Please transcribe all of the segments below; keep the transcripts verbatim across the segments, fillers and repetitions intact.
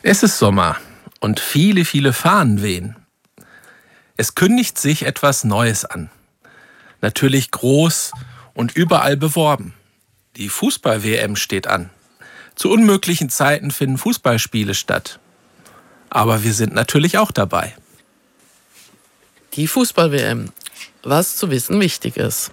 Es ist Sommer und viele, viele Fahnen wehen. Es kündigt sich etwas Neues an. Natürlich groß und überall beworben. Die Fußball-W M steht an. Zu unmöglichen Zeiten finden Fußballspiele statt. Aber wir sind natürlich auch dabei. Die Fußball-W M. Was zu wissen wichtig ist.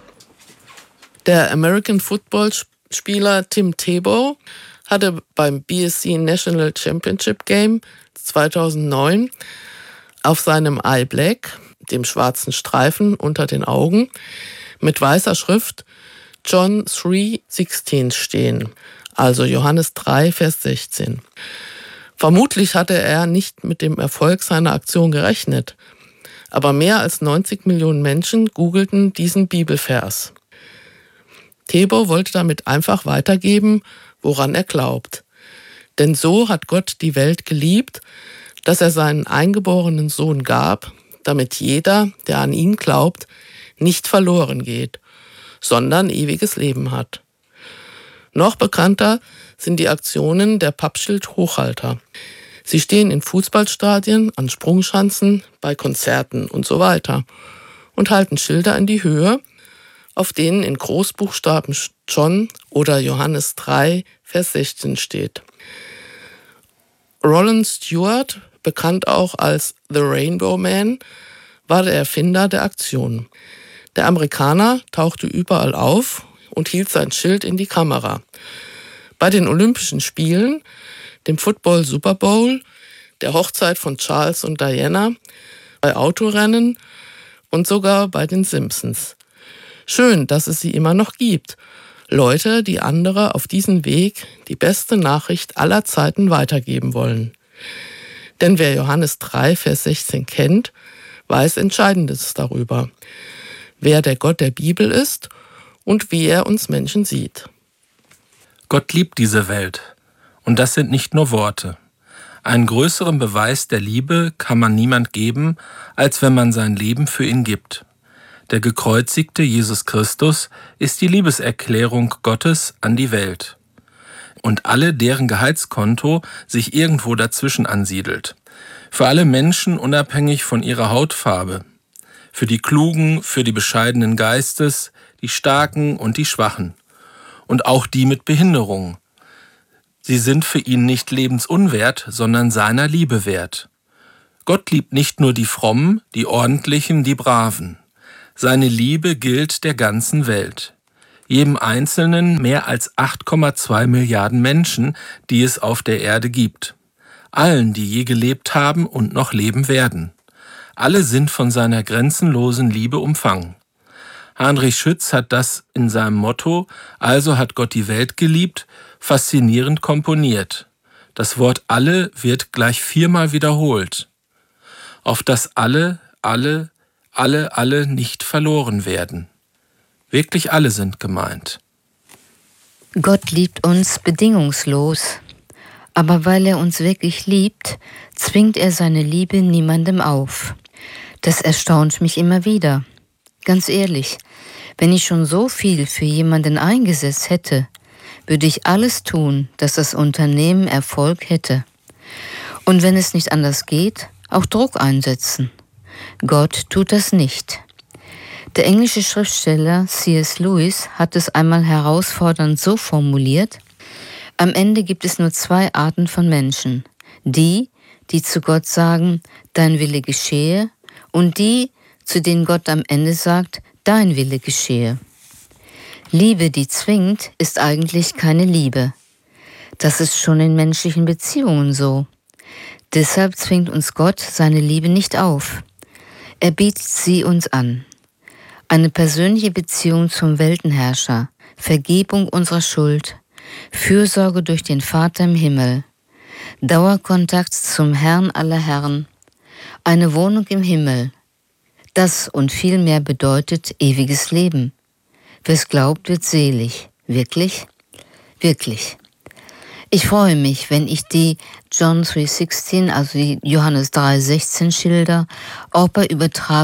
Der American Football-Spieler Tim Tebow hatte beim B S C National Championship Game zweitausendneun auf seinem Eye Black, dem schwarzen Streifen unter den Augen, mit weißer Schrift John drei sechzehn stehen, also Johannes drei, Vers sechzehn. Vermutlich hatte er nicht mit dem Erfolg seiner Aktion gerechnet, aber mehr als neunzig Millionen Menschen googelten diesen Bibelvers. Tebow wollte damit einfach weitergeben, woran er glaubt. Denn so hat Gott die Welt geliebt, dass er seinen eingeborenen Sohn gab, damit jeder, der an ihn glaubt, nicht verloren geht, sondern ewiges Leben hat. Noch bekannter sind die Aktionen der Pappschild-Hochhalter. Sie stehen in Fußballstadien, an Sprungschanzen, bei Konzerten und so weiter und halten Schilder in die Höhe, auf denen in Großbuchstaben John oder Johannes drei, Vers sechzehn steht. Roland Stewart, bekannt auch als The Rainbow Man, war der Erfinder der Aktion. Der Amerikaner tauchte überall auf und hielt sein Schild in die Kamera. Bei den Olympischen Spielen, dem Football Super Bowl, der Hochzeit von Charles und Diana, bei Autorennen und sogar bei den Simpsons. Schön, dass es sie immer noch gibt. Leute, die andere auf diesem Weg die beste Nachricht aller Zeiten weitergeben wollen. Denn wer Johannes drei, Vers sechzehn kennt, weiß Entscheidendes darüber. Wer der Gott der Bibel ist und wie er uns Menschen sieht. Gott liebt diese Welt. Und das sind nicht nur Worte. Einen größeren Beweis der Liebe kann man niemand geben, als wenn man sein Leben für ihn gibt. Der gekreuzigte Jesus Christus ist die Liebeserklärung Gottes an die Welt. Und alle, deren Gehaltskonto sich irgendwo dazwischen ansiedelt. Für alle Menschen unabhängig von ihrer Hautfarbe. Für die Klugen, für die bescheidenen Geistes, die Starken und die Schwachen. Und auch die mit Behinderung. Sie sind für ihn nicht lebensunwert, sondern seiner Liebe wert. Gott liebt nicht nur die Frommen, die Ordentlichen, die Braven. Seine Liebe gilt der ganzen Welt. Jedem Einzelnen mehr als acht Komma zwei Milliarden Menschen, die es auf der Erde gibt. Allen, die je gelebt haben und noch leben werden. Alle sind von seiner grenzenlosen Liebe umfangen. Heinrich Schütz hat das in seinem Motto „Also hat Gott die Welt geliebt" faszinierend komponiert. Das Wort alle wird gleich viermal wiederholt. Auf das alle, alle, alle, alle nicht verloren werden. Wirklich alle sind gemeint. Gott liebt uns bedingungslos. Aber weil er uns wirklich liebt, zwingt er seine Liebe niemandem auf. Das erstaunt mich immer wieder. Ganz ehrlich, wenn ich schon so viel für jemanden eingesetzt hätte, würde ich alles tun, dass das Unternehmen Erfolg hätte. Und wenn es nicht anders geht, auch Druck einsetzen. Gott tut das nicht. Der englische Schriftsteller C S Lewis hat es einmal herausfordernd so formuliert: Am Ende gibt es nur zwei Arten von Menschen. Die, die zu Gott sagen, dein Wille geschehe, und die, zu denen Gott am Ende sagt, dein Wille geschehe. Liebe, die zwingt, ist eigentlich keine Liebe. Das ist schon in menschlichen Beziehungen so. Deshalb zwingt uns Gott seine Liebe nicht auf. Er bietet sie uns an. Eine persönliche Beziehung zum Weltenherrscher, Vergebung unserer Schuld, Fürsorge durch den Vater im Himmel, Dauerkontakt zum Herrn aller Herren, eine Wohnung im Himmel. Das und viel mehr bedeutet ewiges Leben. Wer es glaubt, wird selig. Wirklich? Wirklich. Ich freue mich, wenn ich die John drei sechzehn, also die Johannes drei sechzehn Schilder, auch bei Übertragung